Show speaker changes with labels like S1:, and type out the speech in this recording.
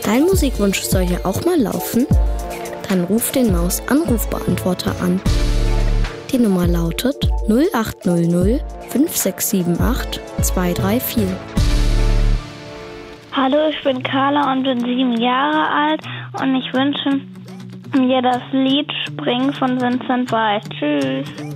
S1: Dein Musikwunsch soll ja auch mal laufen? Dann ruf den Maus-Anrufbeantworter an. Die Nummer lautet 0800 5678 234.
S2: Hallo, ich bin Carla und bin 7 Jahre alt und ich wünsche mir das Lied Spring von Vincent Weiss. Tschüss.